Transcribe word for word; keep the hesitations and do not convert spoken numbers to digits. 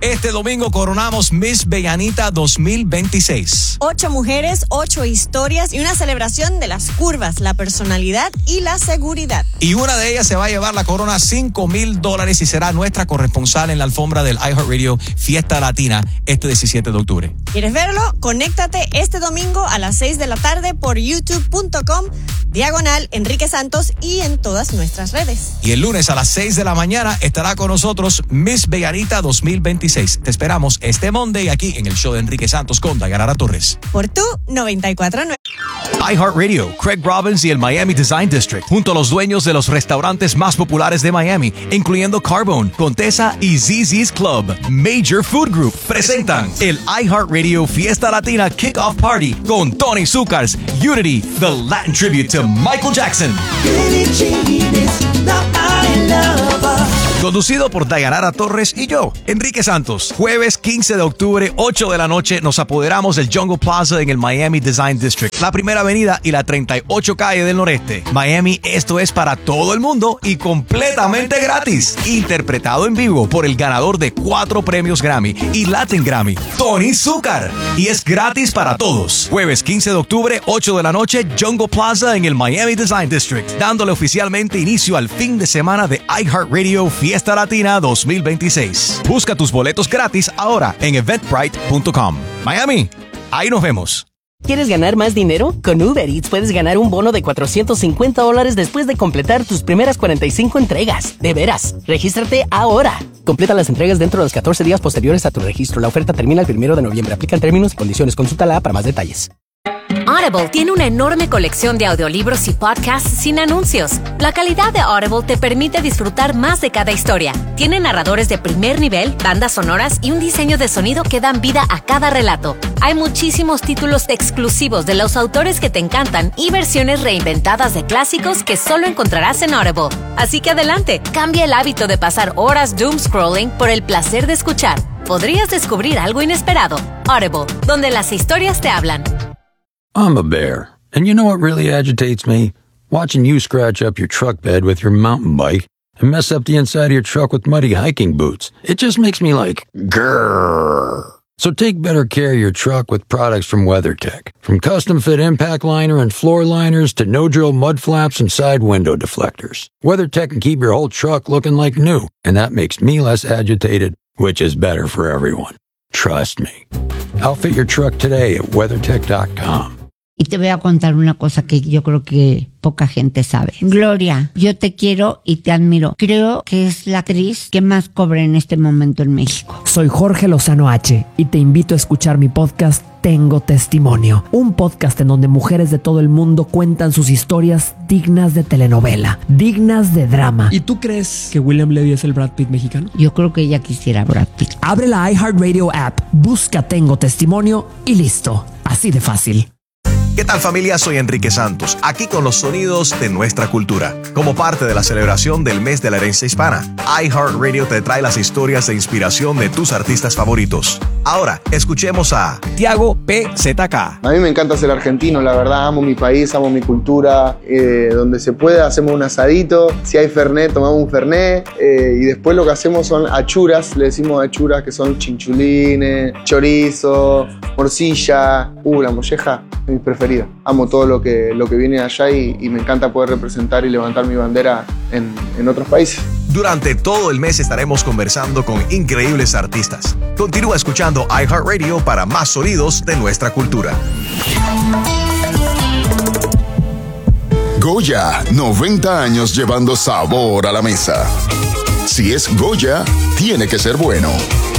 Este domingo coronamos Miss Veganita dos mil veintiséis. Ocho mujeres, ocho historias y una celebración de las curvas, la personalidad y la seguridad. Y una de ellas se va a llevar la corona cinco mil dólares y será nuestra corresponsal en la alfombra del iHeartRadio Fiesta Latina este diecisiete de octubre. ¿Quieres verlo? Conéctate este domingo a las seis de la tarde por youtube punto com, diagonal Enrique Santos y en todas nuestras redes. Y el lunes a las seis de la mañana estará con nosotros Miss Veganita dos mil veintiséis. Te esperamos este Monday aquí en el show de Enrique Santos con Dayanara Torres. Por tu noventa y cuatro punto nueve. iHeartRadio, Craig Robbins y el Miami Design District, junto a los dueños de los restaurantes más populares de Miami, incluyendo Carbone, Contessa y Z Z's Club, Major Food Group, presentan el iHeartRadio Fiesta Latina Kickoff Party con Tony Zuckers, Unity, the Latin tribute to Michael Jackson. Conducido por Dayanara Torres y yo, Enrique Santos. Jueves quince de octubre, ocho de la noche, nos apoderamos del Jungle Plaza en el Miami Design District, la primera avenida y la treinta y ocho calle del noreste. Miami, esto es para todo el mundo y completamente gratis. Interpretado en vivo por el ganador de cuatro premios Grammy y Latin Grammy, Tony Zucker. Y es gratis para todos. Jueves quince de octubre, ocho de la noche, Jungle Plaza en el Miami Design District, dándole oficialmente inicio al fin de semana de iHeartRadio Fiesta Latina dos mil veintiséis. Busca tus boletos gratis ahora en eventbrite punto com. Miami, ahí nos vemos. ¿Quieres ganar más dinero? Con Uber Eats puedes ganar un bono de cuatrocientos cincuenta dólares después de completar tus primeras cuarenta y cinco entregas. De veras, regístrate ahora. Completa las entregas dentro de los catorce días posteriores a tu registro. La oferta termina el primero de noviembre. Aplican términos y condiciones. Consúltala para más detalles. Audible tiene una enorme colección de audiolibros y podcasts sin anuncios. La calidad de Audible te permite disfrutar más de cada historia. Tiene narradores de primer nivel, bandas sonoras y un diseño de sonido que dan vida a cada relato. Hay muchísimos títulos exclusivos de los autores que te encantan y versiones reinventadas de clásicos que solo encontrarás en Audible. Así que adelante, cambia el hábito de pasar horas doom scrolling por el placer de escuchar. Podrías descubrir algo inesperado. Audible, donde las historias te hablan. I'm a bear, and you know what really agitates me? Watching you scratch up your truck bed with your mountain bike and mess up the inside of your truck with muddy hiking boots. It just makes me like, grrrr. So take better care of your truck with products from WeatherTech. From custom-fit impact liner and floor liners to no-drill mud flaps and side window deflectors, WeatherTech can keep your whole truck looking like new, and that makes me less agitated, which is better for everyone. Trust me. Outfit your truck today at weathertech dot com. Y te voy a contar una cosa que yo creo que poca gente sabe. Gloria, yo te quiero y te admiro. Creo que es la actriz que más cobra en este momento en México. Soy Jorge Lozano H y te invito a escuchar mi podcast Tengo Testimonio. Un podcast en donde mujeres de todo el mundo cuentan sus historias dignas de telenovela, dignas de drama. ¿Y tú crees que William Levy es el Brad Pitt mexicano? Yo creo que ella quisiera Brad Pitt. Abre la iHeartRadio app, busca Tengo Testimonio y listo. Así de fácil. ¿Qué tal, familia? Soy Enrique Santos, aquí con los sonidos de nuestra cultura. Como parte de la celebración del mes de la herencia hispana, iHeartRadio te trae las historias de inspiración de tus artistas favoritos. Ahora, escuchemos a Tiago P Z K. A mí me encanta ser argentino, la verdad, amo mi país, amo mi cultura. Eh, donde se puede hacemos un asadito, si hay fernet, tomamos un fernet. Eh, y después lo que hacemos son achuras, le decimos achuras, que son chinchulines, chorizo, morcilla. Uh, la molleja es mi preferida. Amo todo lo que, lo que viene de allá y, y me encanta poder representar y levantar mi bandera en, en otros países. Durante todo el mes estaremos conversando con increíbles artistas. Continúa escuchando iHeartRadio para más sonidos de nuestra cultura. Goya, noventa años llevando sabor a la mesa. Si es Goya, tiene que ser bueno.